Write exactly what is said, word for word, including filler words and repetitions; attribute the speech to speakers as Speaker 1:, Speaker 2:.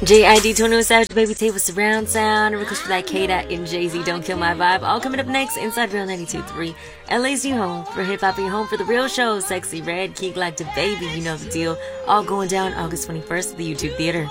Speaker 1: J I D twenty-one Savage, Baby Tate with Surround Sound, request for that K-Dot and Jay-Z, Don't Kill My Vibe. All coming up next, Inside Real ninety-two point three, L A's new home for hip-hop and home for the real show. Sexy Red, Key Glock to Baby, you know the deal. All going down August twenty-first at the YouTube Theater.